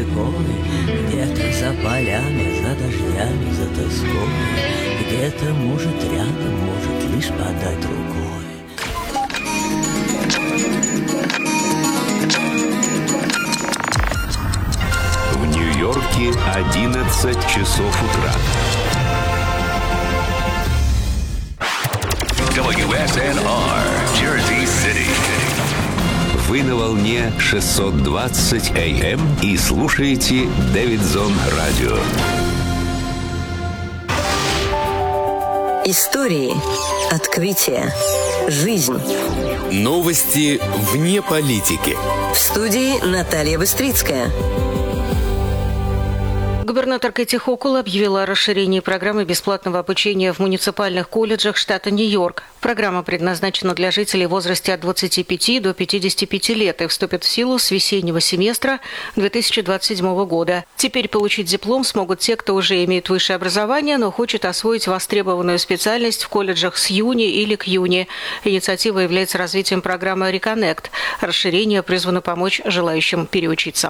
слепой, где-то за полями, за дождями, за тоской, где-то, может, рядом, может, лишь подать рукой. В Нью-Йорке 11 часов утра. WSNR, Jersey City. Вы на волне 620 AM и слушаете Дэвидсон Радио. Истории, открытия, жизнь. Новости вне политики. В студии Наталья Быстрицкая. Губернатор Кэти Хокул объявила о расширении программы бесплатного обучения в муниципальных колледжах штата Нью-Йорк. Программа предназначена для жителей в возрасте от 25 до 55 лет и вступит в силу с весеннего семестра 2027 года. Теперь получить диплом смогут те, кто уже имеет высшее образование, но хочет освоить востребованную специальность в колледжах с июня или к июне. Инициатива является развитием программы Reconnect. Расширение призвано помочь желающим переучиться.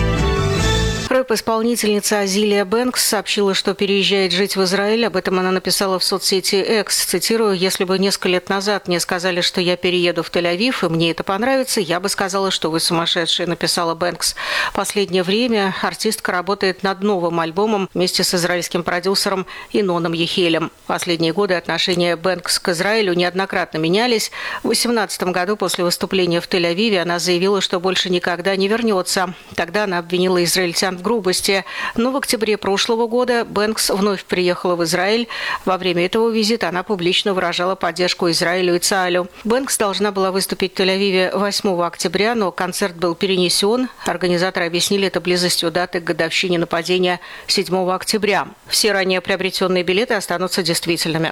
Рэп-исполнительница Азилия Бэнкс сообщила, что переезжает жить в Израиль. Об этом она написала в соцсети X. Цитирую: «Если бы несколько лет назад мне сказали, что я перееду в Тель-Авив, и мне это понравится, я бы сказала, что вы сумасшедшие», написала Бэнкс. Последнее время артистка работает над новым альбомом вместе с израильским продюсером Иноном Ехелем. Последние годы отношения Бэнкс к Израилю неоднократно менялись. В 2018 году после выступления в Тель-Авиве она заявила, что больше никогда не вернется. Тогда она обвинила израильтян в грубости. Но в октябре прошлого года Бэнкс вновь приехала в Израиль. Во время этого визита она публично выражала поддержку Израилю и Цаалю. Бэнкс должна была выступить в Тель-Авиве 8 октября, но концерт был перенесен. Организаторы объяснили это близостью даты к годовщине нападения 7 октября. Все ранее приобретенные билеты останутся действительными.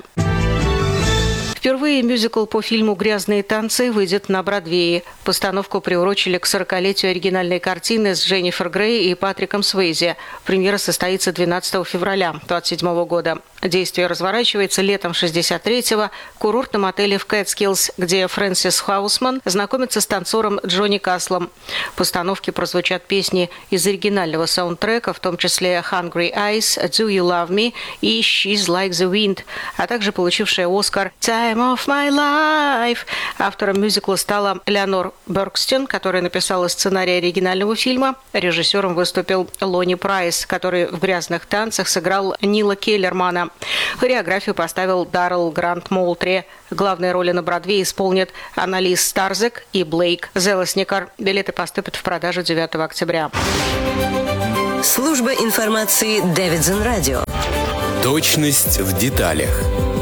Впервые мюзикл по фильму «Грязные танцы» выйдет на Бродвее. Постановку приурочили к 40-летию оригинальной картины с Дженнифер Грей и Патриком Суэйзи. Премьера состоится 12 февраля 2027 года. Действие разворачивается летом 63-го в курортном отеле в Кэтскиллс, где Фрэнсис Хаусман знакомится с танцором Джонни Каслом. В постановке прозвучат песни из оригинального саундтрека, в том числе «Hungry Eyes», «Do You Love Me» и «She's Like the Wind», а также получившая «Оскар» «Time of My Life». Автором мюзикла стала Леонор Бёркстен, которая написала сценарий оригинального фильма. Режиссером выступил Лони Прайс, который в «Грязных танцах» сыграл Нила Келлермана. Хореографию поставил Даррелл Грант Моултри. Главные роли на Бродвее исполнят Анналис Старзек и Блейк Зелесникер. Билеты поступят в продажу 9 октября. Служба информации Дэвидсон Радио. Точность в деталях.